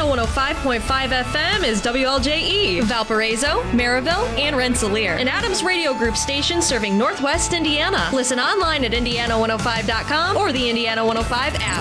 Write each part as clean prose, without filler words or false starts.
105.5 FM is WLJE, Valparaiso, Maryville, and Rensselaer, an Adams Radio Group station serving Northwest Indiana. Listen online at Indiana105.com or the Indiana 105 app.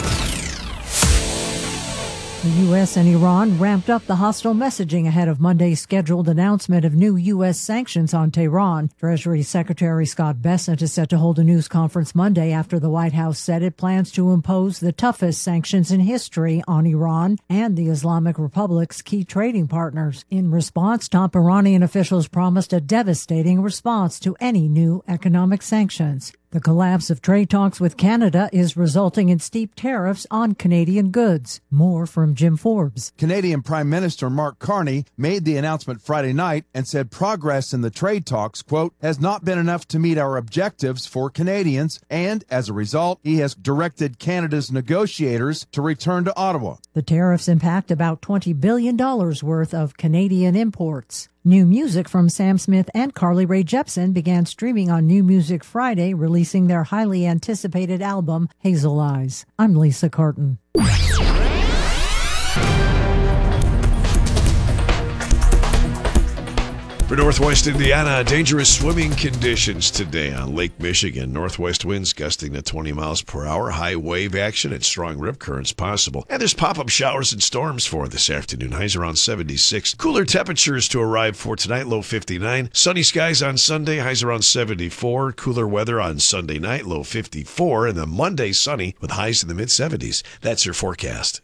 The U.S. and Iran ramped up the hostile messaging ahead of Monday's scheduled announcement of new U.S. sanctions on Tehran. Treasury Secretary Scott Bessent is set to hold a news conference Monday after the White House said it plans to impose the toughest sanctions in history on Iran and the Islamic Republic's key trading partners. In response, top Iranian officials promised a devastating response to any new economic sanctions. The collapse of trade talks with Canada is resulting in steep tariffs on Canadian goods. More from Jim Forbes. Canadian Prime Minister Mark Carney made the announcement Friday night and said progress in the trade talks, quote, has not been enough to meet our objectives for Canadians, and as a result, he has directed Canada's negotiators to return to Ottawa. The tariffs impact about $20 billion worth of Canadian imports. New music from Sam Smith and Carly Rae Jepsen began streaming on New Music Friday, releasing their highly anticipated album, Hazel Eyes. I'm Lisa Carton. For Northwest Indiana, dangerous swimming conditions today on Lake Michigan. Northwest winds gusting to 20 miles per hour. High wave action and strong rip currents possible. And there's pop-up showers and storms for this afternoon. Highs around 76. Cooler temperatures to arrive for tonight, low 59. Sunny skies on Sunday, highs around 74. Cooler weather on Sunday night, low 54. And then Monday, sunny with highs in the mid-70s. That's your forecast.